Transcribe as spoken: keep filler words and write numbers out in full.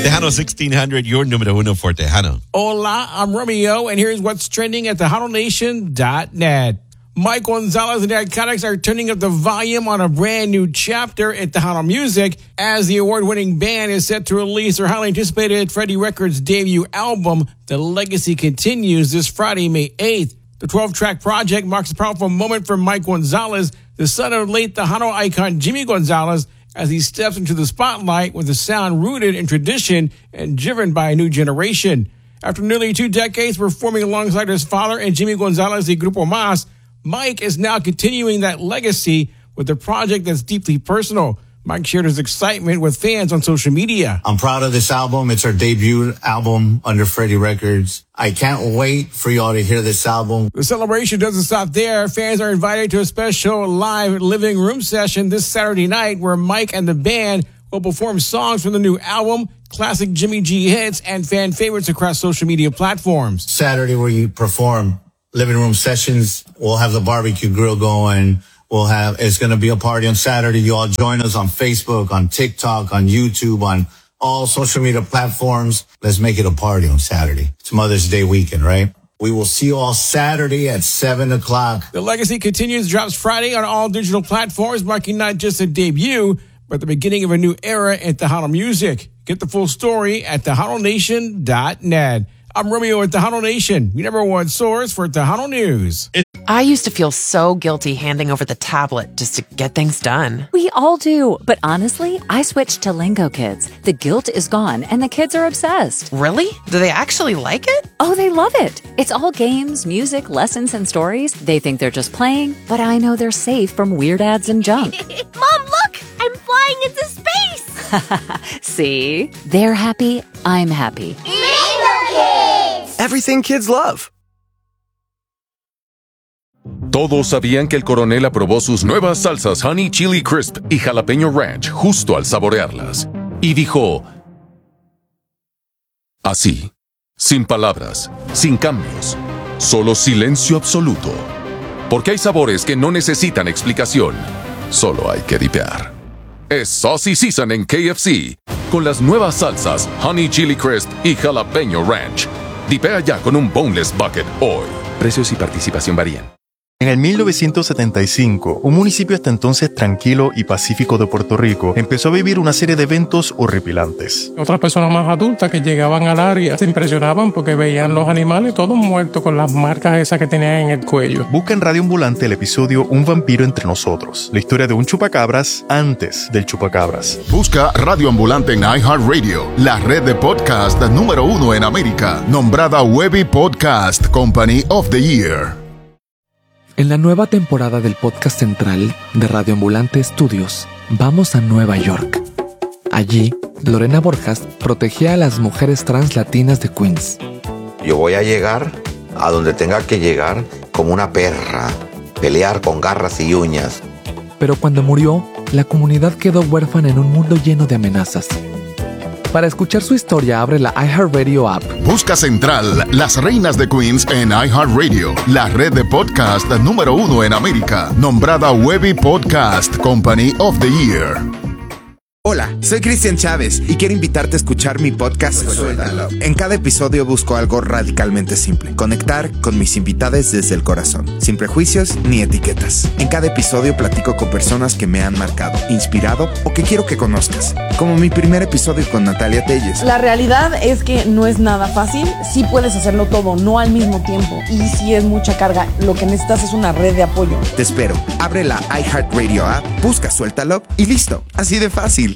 Tejano sixteen hundred, your número uno for Tejano. Hola, I'm Romeo, and here's what's trending at Tejano Nation dot net. Mike Gonzalez and the Iconics are turning up the volume on a brand new chapter at Tejano Music as the award-winning band is set to release their highly anticipated Freddie Records debut album, The Legacy Continues, this Friday, May eighth. The twelve-track project marks a powerful moment for Mike Gonzalez, the son of late Tejano icon Jimmy Gonzalez, as he steps into the spotlight with a sound rooted in tradition and driven by a new generation. After nearly two decades performing alongside his father and Jimmy Gonzalez, the Grupo Más, Mike is now continuing that legacy with a project that's deeply personal. Mike shared his excitement with fans on social media. I'm proud of this album. It's our debut album under Freddie Records. I can't wait for y'all to hear this album. The celebration doesn't stop there. Fans are invited to a special live living room session this Saturday night where Mike and the band will perform songs from the new album, classic Jimmy G hits, and fan favorites across social media platforms. Saturday where you perform living room sessions. We'll have the barbecue grill going. We'll have, it's going to be a party on Saturday. You all join us on Facebook, on TikTok, on YouTube, on all social media platforms. Let's make it a party on Saturday. It's Mother's Day weekend, right? We will see you all Saturday at seven o'clock. The Legacy Continues drops Friday on all digital platforms, marking not just a debut, but the beginning of a new era at Tejano Music. Get the full story at Tejano Nation dot net. I'm Romeo at Tejano Nation, your number one source for Tejano News. I used to feel so guilty handing over the tablet just to get things done. We all do. But honestly, I switched to Lingo Kids. The guilt is gone and the kids are obsessed. Really? Do they actually like it? Oh, they love it. It's all games, music, lessons, and stories. They think they're just playing, but I know they're safe from weird ads and junk. Mom, look! I'm flying into space! See? They're happy. I'm happy. Lingo Kids! Everything kids love. Todos sabían que el coronel aprobó sus nuevas salsas Honey Chili Crisp y Jalapeño Ranch justo al saborearlas. Y dijo, así, sin palabras, sin cambios, solo silencio absoluto. Porque hay sabores que no necesitan explicación, solo hay que dipear. Es Saucy Season en K F C, con las nuevas salsas Honey Chili Crisp y Jalapeño Ranch. Dipea ya con un Boneless Bucket hoy. Precios y participación varían. En el mil novecientos setenta y cinco, un municipio hasta entonces tranquilo y pacífico de Puerto Rico empezó a vivir una serie de eventos horripilantes. Otras personas más adultas que llegaban al área se impresionaban porque veían los animales todos muertos con las marcas esas que tenían en el cuello. Busca en Radio Ambulante el episodio Un vampiro entre nosotros, la historia de un chupacabras antes del chupacabras. Busca Radio Ambulante en iHeartRadio, la red de podcast número uno en América, nombrada Webby Podcast Company of the Year. En la nueva temporada del podcast central de Radio Ambulante Studios, vamos a Nueva York. Allí, Lorena Borjas protegía a las mujeres trans latinas de Queens. Yo voy a llegar a donde tenga que llegar como una perra, pelear con garras y uñas. Pero cuando murió, la comunidad quedó huérfana en un mundo lleno de amenazas. Para escuchar su historia, abre la iHeartRadio app. Busca Central, Las Reinas de Queens en iHeartRadio, la red de podcast número uno en América, nombrada Webby Podcast Company of the Year. Hola, soy Cristian Chávez y quiero invitarte a escuchar mi podcast Suéltalo. En cada episodio busco algo radicalmente simple: conectar con mis invitados desde el corazón, sin prejuicios ni etiquetas. En cada episodio platico con personas que me han marcado, inspirado o que quiero que conozcas, como mi primer episodio con Natalia Telles. La realidad es que no es nada fácil. Sí puedes hacerlo todo, no al mismo tiempo, y sí es mucha carga. Lo que necesitas es una red de apoyo. Te espero. Abre la iHeartRadio app, busca Suéltalo y listo. Así de fácil.